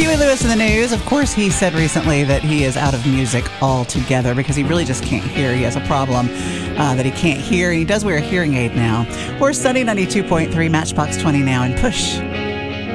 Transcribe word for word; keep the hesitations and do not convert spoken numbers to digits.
Huey Lewis in the news. Of course, he said recently that he is out of music altogether because he really just can't hear. He has a problem uh, that he can't hear, and he does wear a hearing aid now. We're Sunny ninety-two point three, Matchbox twenty now, and Push.